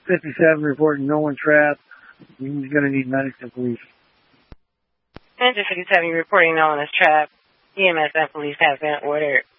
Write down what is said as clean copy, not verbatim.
57 reporting no one trapped. He's going to need medics and police. Engine 57 reporting no one is trapped. EMS and police have been ordered.